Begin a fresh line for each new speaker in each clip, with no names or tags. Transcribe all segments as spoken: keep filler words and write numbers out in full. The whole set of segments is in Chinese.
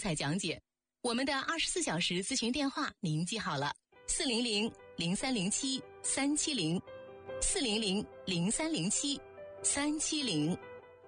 彩讲解。我们的二十四小时咨询电话您记好了：四零零零三零七三七零，四零零零三零七三七零。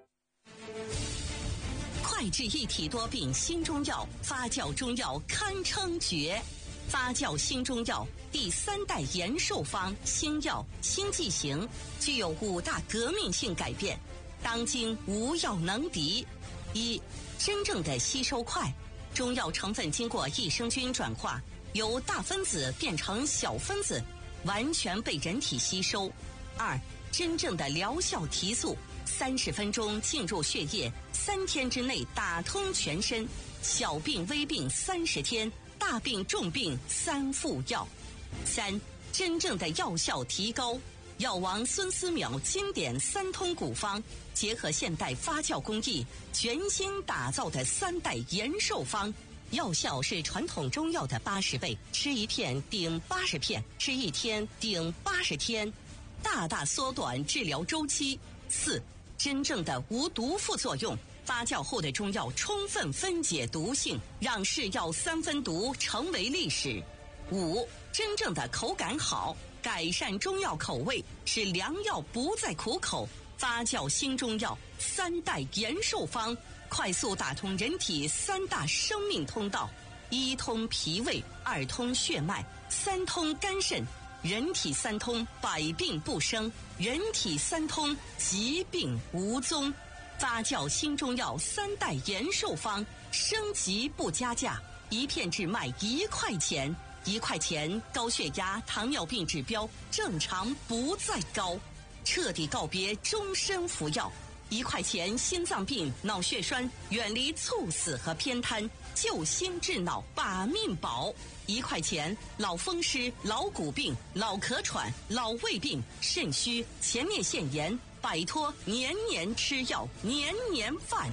快治一体多病新中药，发酵中药堪称绝。发酵新中药第三代延寿方新药新剂型，具有五大革命性改变，当今无药能敌。一、真正的吸收快，中药成分经过益生菌转化，由大分子变成小分子，完全被人体吸收。二、真正的疗效提速，三十分钟进入血液，三天之内打通全身，小病微病三十天，大病重病三副药。三、真正的药效提高，药王孙思邈经典三通古方，结合现代发酵工艺，全新打造的三代延寿方，药效是传统中药的八十倍，吃一片顶八十片，吃一天顶八十天，大大缩短治疗周期。四、真正的无毒副作用，发酵后的中药充分分解毒性，让是药三分毒成为历史。五、真正的口感好，改善中药口味，使良药不再苦口。发酵新中药三代延寿方，快速打通人体三大生命通道：一通脾胃，二通血脉，三通肝肾。人体三通，百病不生；人体三通，疾病无踪。发酵新中药三代延寿方，升级不加价，一片只卖一块钱，一块钱高血压、糖尿病指标正常不再高，彻底告别终身服药。一块钱心脏病、脑血栓远离猝死和偏瘫，救心治脑把命保。一块钱老风湿、老骨病、老咳喘、老胃病、肾虚、前列腺炎，摆脱年年吃药、年年犯。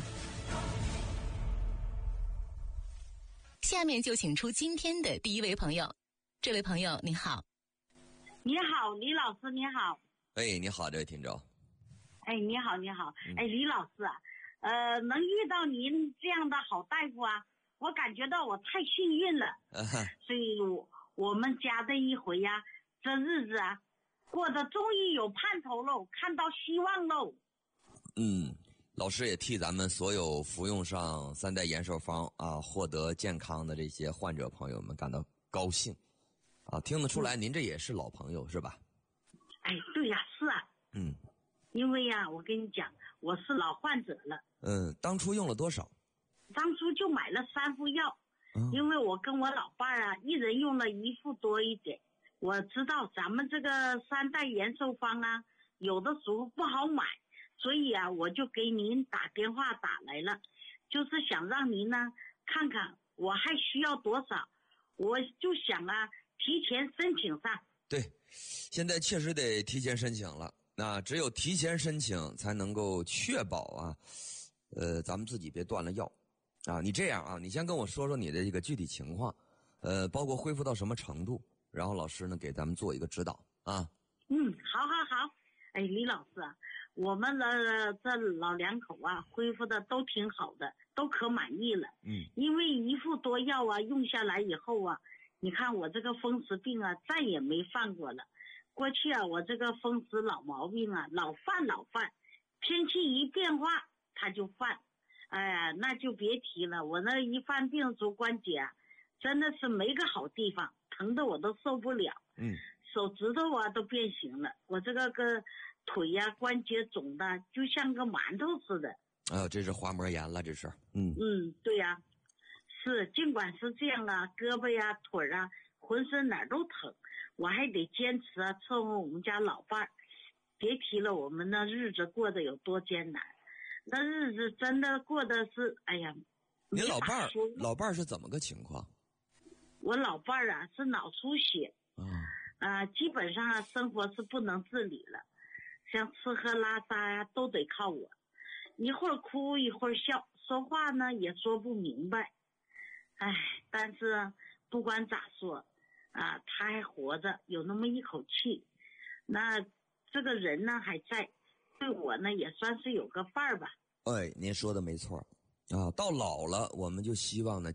下面就请出今天的第一位朋友。这位朋友你好。
你好，李老师你好。
哎，你好，这位听众。
哎，你好你好。哎，李老师啊，呃，能遇到您这样的好大夫啊，我感觉到我太幸运了。所以我我们家这一回呀、啊，这日子啊过得终于有盼头喽，看到希望喽。
嗯，老师也替咱们所有服用上三代延寿方啊，获得健康的这些患者朋友们感到高兴啊。听得出来您这也是老朋友是吧？
哎，对呀，是啊。
嗯，
因为呀、啊，我跟你讲，我是老患者了。
嗯，当初用了多少？
当初就买了三副药。因为我跟我老伴儿啊，一人用了一副多一点。我知道咱们这个三代延寿方啊，有的时候不好买，所以啊，我就给您打电话打来了，就是想让您呢看看我还需要多少，我就想啊提前申请上。
对，现在确实得提前申请了。那只有提前申请才能够确保啊，呃，咱们自己别断了药。啊，你这样啊，你先跟我说说你的这个具体情况，呃，包括恢复到什么程度，然后老师呢给咱们做一个指导啊。
嗯，好好好。哎，李老师啊，我们的这老两口啊，恢复的都挺好的，都可满意了。
嗯，
因为一副多药啊，用下来以后啊，你看我这个风湿病啊，再也没犯过了。过去啊，我这个风湿老毛病啊，老犯老犯，天气一变化它就犯。哎呀，那就别提了，我那一犯病足关节啊，真的是没个好地方，疼的我都受不了。
嗯，
手指头啊都变形了，我这个个腿呀、啊、关节肿的就像个馒头似的。
啊，这是滑膜炎了，这是。嗯
嗯，对呀、啊，是，尽管是这样啊，胳膊呀、腿啊，浑身哪儿都疼，我还得坚持啊，伺候我们家老伴儿。别提了，我们那日子过得有多艰难。那日子真的过得是，哎呀，
您老伴儿，老伴儿是怎么个情况？
我老伴儿啊是脑出血，
啊、
呃，基本上啊生活是不能自理了，像吃喝拉撒呀、啊、都得靠我，一会儿哭一会儿笑，说话呢也说不明白。哎，但是不管咋说啊，他还活着，有那么一口气，那这个人呢还在。对我呢也算是有个伴儿吧。
哎，您说的没错啊，到老了我们就希望呢